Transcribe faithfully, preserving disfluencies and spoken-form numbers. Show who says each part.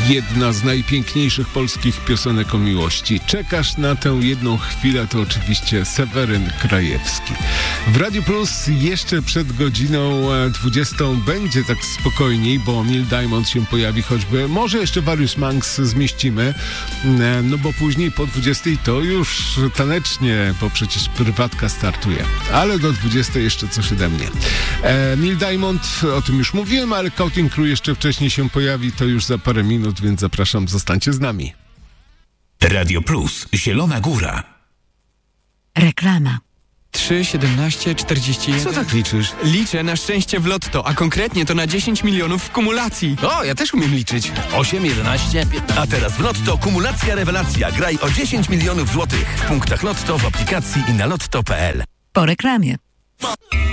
Speaker 1: jedna z najpiękniejszych polskich piosenek o miłości. Czekasz na tę jedną chwilę, to oczywiście Seweryn Krajewski. W Radio Plus jeszcze przed godziną dwudziestą będzie tak spokojniej, bo Neil Diamond się pojawi choćby. Może jeszcze Various Monks zmieścimy, no bo później po dwudziestej to już tanecznie, bo przecież prywatka startuje. Ale do dwudziestej jeszcze coś ode mnie. E, Neil Diamond, o tym już mówiłem, ale Counting Crew jeszcze wcześniej się pojawi, to już za parę minut, więc zapraszam, zostańcie z nami.
Speaker 2: Radio Plus, Zielona Góra.
Speaker 3: Reklama.
Speaker 4: trzy, siedemnaście, czterdzieści jeden.
Speaker 5: Co tak liczysz?
Speaker 4: Liczę na szczęście w lotto, a konkretnie to na dziesięć milionów w kumulacji.
Speaker 5: O, ja też umiem liczyć. osiem, jedenaście, piętnaście.
Speaker 6: A teraz w Lotto kumulacja rewelacja. Graj o dziesięć milionów złotych w punktach Lotto, w aplikacji i na lotto kropka p l.
Speaker 3: Po reklamie.